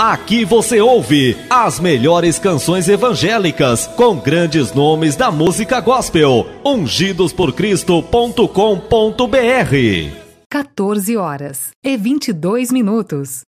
Aqui você ouve as melhores canções evangélicas com grandes nomes da música gospel. ungidosporcristo.com.br 14h22.